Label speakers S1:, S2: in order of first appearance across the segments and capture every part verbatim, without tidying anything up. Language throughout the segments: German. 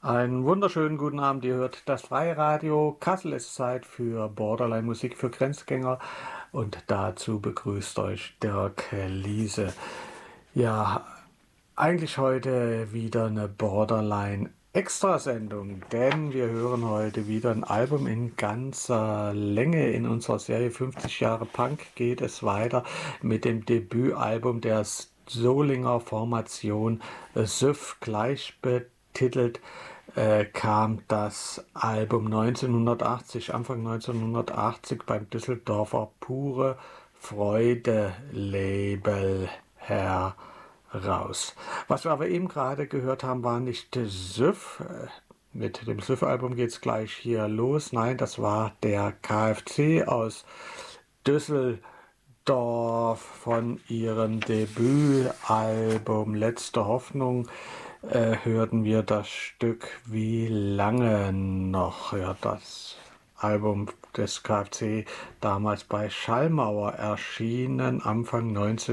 S1: Einen wunderschönen guten Abend, ihr hört das Freiradio. Kassel ist Zeit für Borderline Musik für Grenzgänger und dazu begrüßt euch Dirk Liese. Ja, eigentlich heute wieder eine Borderline Extrasendung, denn wir hören heute wieder ein Album in ganzer Länge. In unserer Serie fünfzig Jahre Punk geht es weiter mit dem Debütalbum der Solinger Formation S Y F, gleich betitelt. Äh, kam das Album neunzehnhundertachtzig, Anfang neunzehnhundertachtzig beim Düsseldorfer Pure Freude Label heraus. Was wir aber eben gerade gehört haben, war nicht S Y F. Äh, Mit dem S Y F-Album geht es gleich hier los. Nein, das war der K F C aus Düsseldorf von ihrem Debütalbum Letzte Hoffnung. Äh, hörten wir das Stück Wie lange noch? Ja, das Album des K F C, damals bei Schallmauer erschienen, Anfang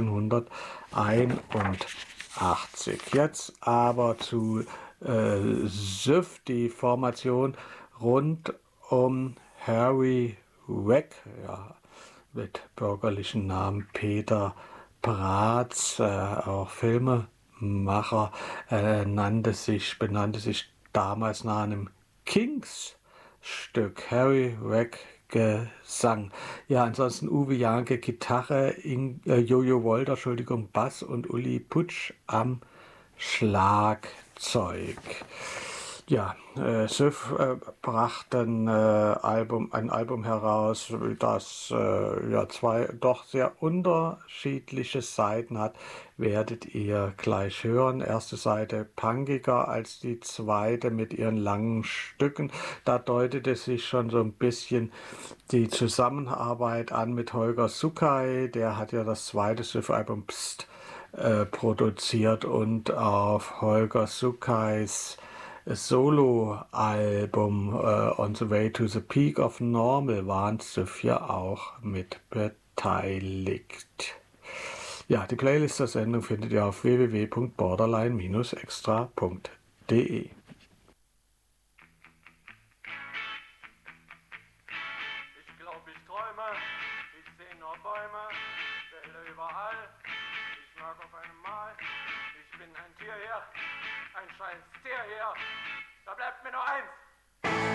S1: neunzehnhunderteinundachtzig. Jetzt aber zu äh, S Y F, die Formation rund um Harry Weck, ja, mit bürgerlichen Namen Peter Bratz, äh, auch Filmemacher, äh, nannte sich, benannte sich damals nach einem Kings-Stück, Harry Weck Gesang. Ja, ansonsten Uwe Janke Gitarre, In, äh, Jojo Wolter, Entschuldigung, Bass und Uli Putsch am Schlagzeug. Ja, äh, S Y F äh, brachte ein, äh, Album, ein Album heraus, das äh, ja zwei doch sehr unterschiedliche Seiten hat, werdet ihr gleich hören. Erste Seite punkiger als die zweite mit ihren langen Stücken. Da deutete sich schon so ein bisschen die Zusammenarbeit an mit Holger Suckay. Der hat ja das zweite S Y F-Album Psst äh, produziert, und auf Holger Suckays Solo-Album uh, On the Way to the Peak of Normal waren S Y F ja auch mit beteiligt. Ja, die Playlist der Sendung findet ihr auf w w w punkt borderline Bindestrich extra punkt de.
S2: Ich glaub, ich träume, ich seh nur Bäume, Wälder überall, ich mag auf einem Mal, ich bin ein Tier hier, ein scheiß Tier hier, da bleibt mir nur eins.